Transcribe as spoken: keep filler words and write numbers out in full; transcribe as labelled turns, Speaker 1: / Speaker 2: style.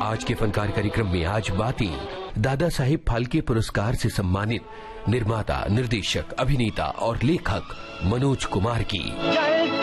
Speaker 1: आज के फनकार कार्यक्रम में आज बातें दादा साहिब फाल्के पुरस्कार से सम्मानित निर्माता, निर्देशक, अभिनेता और लेखक मनोज कुमार की।